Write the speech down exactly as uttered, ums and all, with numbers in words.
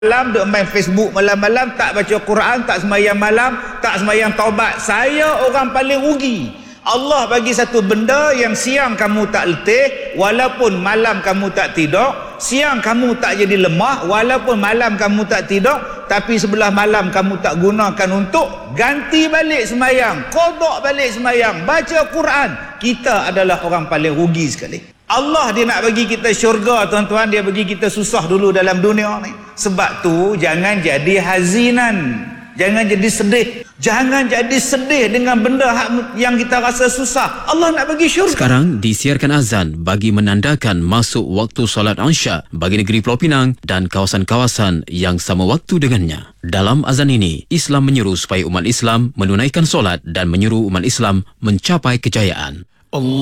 malam duk main Facebook malam-malam, tak baca Quran, tak sembahyang malam, tak sembahyang taubat. Saya orang paling rugi. Allah bagi satu benda yang siang kamu tak letih, walaupun malam kamu tak tidur. Siang kamu tak jadi lemah, walaupun malam kamu tak tidur, tapi sebelah malam kamu tak gunakan untuk ganti balik sembahyang, qada balik sembahyang, baca Quran. Kita adalah orang paling rugi sekali. Allah dia nak bagi kita syurga, tuan-tuan, dia bagi kita susah dulu dalam dunia ni. Sebab tu jangan jadi hazinan, jangan jadi sedih, jangan jadi sedih dengan benda yang kita rasa susah. Allah nak bagi syurga. Sekarang disiarkan azan bagi menandakan masuk waktu solat Isya bagi negeri Pulau Pinang dan kawasan-kawasan yang sama waktu dengannya. Dalam azan ini, Islam menyeru supaya umat Islam menunaikan solat dan menyuruh umat Islam mencapai kejayaan. Allah